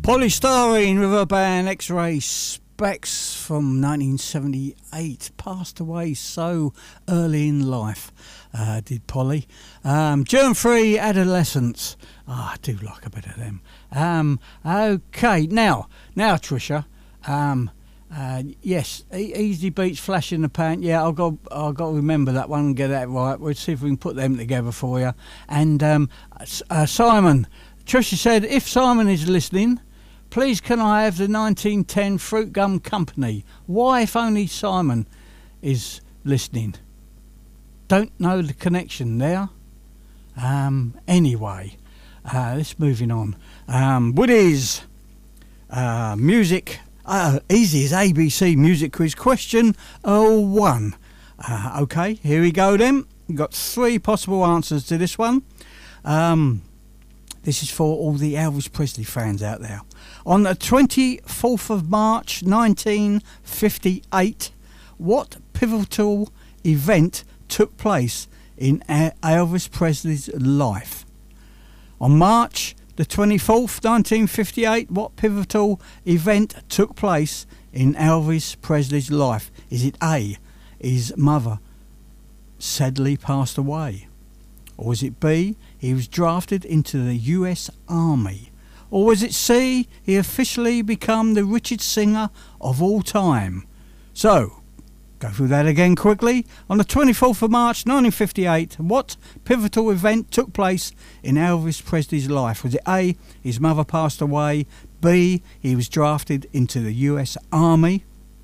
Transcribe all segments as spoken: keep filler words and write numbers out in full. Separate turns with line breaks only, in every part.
Polystyrene with her band X-Ray Specs from nineteen seventy-eight. Passed away so early in life, uh, did Polly. Um, Germ-free adolescence. Oh, I do like a bit of them. Um, okay, now, now Trisha. Um, uh, yes, e- Easy Beats, Flash in the Pan. Yeah, I've got, I've got to remember that one and get that right. We'll see if we can put them together for you. And um, uh, Simon, Trisha said, if Simon is listening, please can I have the nineteen ten Fruit Gum Company? Why, if only Simon is listening? Don't know the connection there. Um, anyway, uh, let's moving on. Um, Woody's uh, music, uh, easy as A B C music quiz question oh one. Uh, okay, here we go then. You've got three possible answers to this one. Um, this is for all the Elvis Presley fans out there. On the twenty-fourth of March nineteen fifty-eight, what pivotal event took place in Elvis Presley's life? On March the twenty-fourth, nineteen fifty-eight, what pivotal event took place in Elvis Presley's life? Is it A, his mother sadly passed away? Or was it B, he was drafted into the U S Army? Or was it C, he officially become the richest singer of all time? So, go through that again quickly. On the twenty-fourth of March nineteen fifty-eight, what pivotal event took place in Elvis Presley's life? Was it A, his mother passed away? B, he was drafted into the U S Army?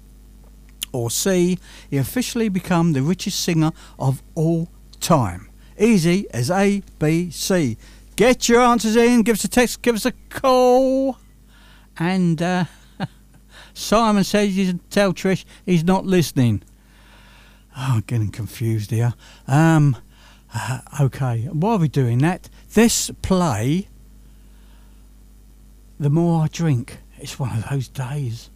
Or C, he officially become the richest singer of all time? Easy as A, B, C. Get your answers in, give us a text, give us a call. And uh, Simon says you tell Trish he's not listening. Oh, I'm getting confused here. Um, uh, okay, while we're doing that, let's play The More I Drink. It's one of those days.